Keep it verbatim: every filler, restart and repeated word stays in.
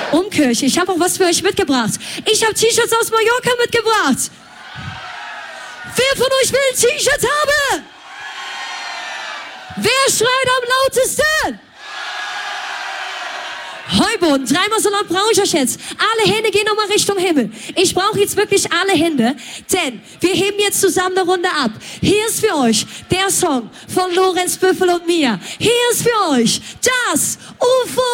Umkirche. Ich habe auch was für euch mitgebracht. Ich habe T-Shirts aus Mallorca mitgebracht. Wer von euch will ein T-Shirt haben? Wer schreit am lautesten? Heuboden, dreimal so laut brauche ich euch jetzt. Alle Hände gehen nochmal Richtung Himmel. Ich brauche jetzt wirklich alle Hände, denn wir heben jetzt zusammen eine Runde ab. Hier ist für euch der Song von Lorenz Büffel und mir. Hier ist für euch das U F O.